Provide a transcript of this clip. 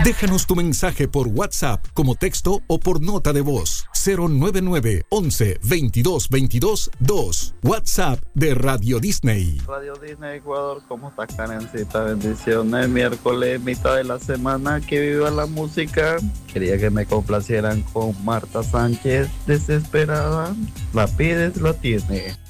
Déjanos tu mensaje por WhatsApp como texto o por nota de voz. 099 11 22 22 2. WhatsApp de Radio Disney. Radio Disney Ecuador, ¿cómo estás, Karencita? Bendiciones. Miércoles, mitad de la semana, que viva la música. Quería que me complacieran con Marta Sánchez, Desesperada. La pides, lo tiene.